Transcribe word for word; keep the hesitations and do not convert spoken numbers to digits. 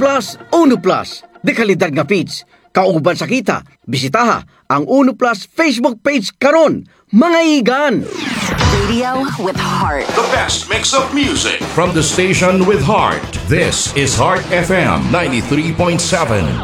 Plus, Uno Plus. De kalidad nga feeds. Kauban sa kita, bisitaha ang Uno Plus Facebook page karon. Mga igan! Radio with heart. The best mix of music. From the station with heart. This is Heart F M ninety-three point seven.